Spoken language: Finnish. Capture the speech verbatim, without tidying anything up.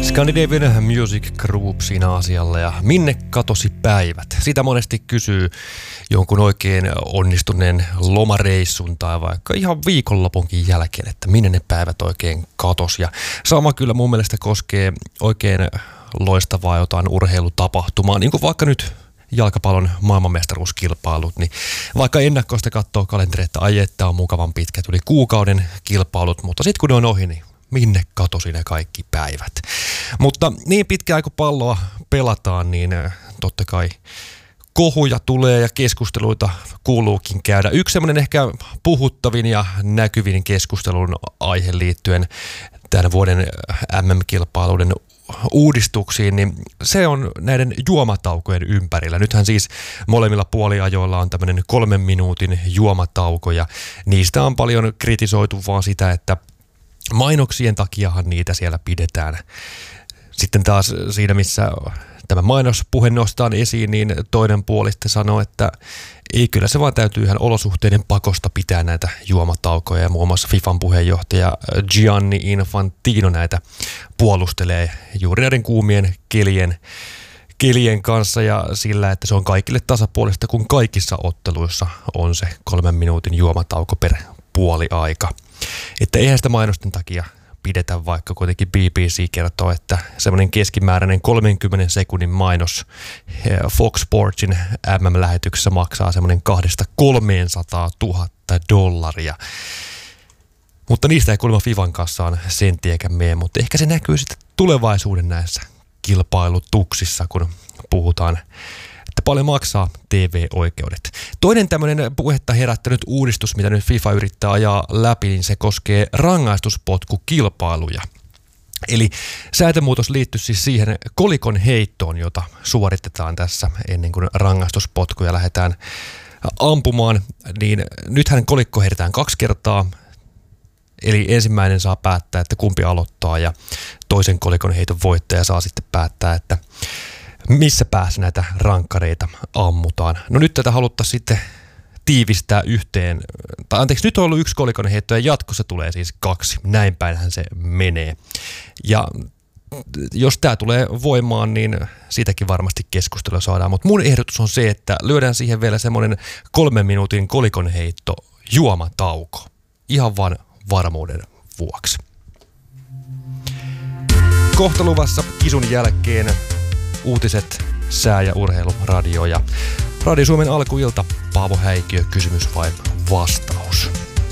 Scandinavian Music Group siinä asialla ja minne katosi päivät? Sitä monesti kysyy jonkun oikein onnistuneen lomareissun tai vaikka ihan viikonlopunkin jälkeen, että minne ne päivät oikein katosi. Ja sama kyllä mun mielestä koskee oikein loistavaa jotain urheilutapahtumaa, niin kuin vaikka nyt jalkapallon maailmanmestaruuskilpailut, niin vaikka ennakkoista katsoo kalenteri, että ai että on mukavan pitkä, tuli kuukauden kilpailut, mutta sitten kun ne on ohi, niin minne katosi ne kaikki päivät. Mutta niin pitkään kun palloa pelataan, niin totta kai kohuja tulee ja keskusteluita kuuluukin käydä. Yksi semmoinen ehkä puhuttavin ja näkyvin keskustelun aihe liittyen tämän vuoden M M-kilpailuiden uudistuksiin, niin se on näiden juomataukojen ympärillä. Nythän siis molemmilla puoliajoilla on tämmöinen kolmen minuutin juomatauko ja niistä on paljon kritisoitu vaan sitä, että mainoksien takiahan niitä siellä pidetään. Sitten taas siinä, missä tämä mainospuhe nostaa esiin, niin toinen puoli sitten sanoo, että ei, kyllä se vaan täytyy ihan olosuhteiden pakosta pitää näitä juomataukoja. Ja muun muassa FIFAn puheenjohtaja Gianni Infantino näitä puolustelee juuri näiden kuumien kelien, kelien kanssa ja sillä, että se on kaikille tasapuolista, kun kaikissa otteluissa on se kolmen minuutin juomatauko per puoli aika. Että eihän sitä mainosten takia pidetä, vaikka kuitenkin B B C kertoo, että semmoinen keskimääräinen kolmenkymmenen sekunnin mainos Fox Sportsin M M-lähetyksessä maksaa semmoinen kahdesta kolmeensataan tuhatta dollaria. Mutta niistä ei kuulemma FIFAn kassaan senttiäkään mene, mutta ehkä se näkyy sitten tulevaisuuden näissä kilpailutuksissa, kun puhutaan, että paljon maksaa T V-oikeudet. Toinen tämmöinen puhetta herättänyt uudistus, mitä nyt FIFA yrittää ajaa läpi, niin se koskee rangaistuspotkukilpailuja. Eli säätömuutos liittyy siis siihen kolikon heittoon, jota suoritetaan tässä ennen kuin rangaistuspotkuja lähdetään ampumaan. Niin nythän kolikko heitetään kaksi kertaa, eli ensimmäinen saa päättää, että kumpi aloittaa ja toisen kolikon heiton voittaja saa sitten päättää, että missä päässä näitä rankkareita ammutaan. No nyt tätä haluttaisiin sitten tiivistää yhteen, tai anteeksi, nyt on ollut yksi kolikon heitto ja jatkossa tulee siis kaksi. Näin päinhän se menee. Ja jos tämä tulee voimaan, niin siitäkin varmasti keskustelua saadaan. Mutta mun ehdotus on se, että lyödään siihen vielä semmoinen kolmen minuutin kolikon heitto juomatauko. Ihan vaan varmuuden vuoksi. Kohta luvassa kisun jälkeen uutiset, sää- ja urheiluradio ja Radio Suomen alkuilta. Paavo Häikiö, kysymys vai vastaus?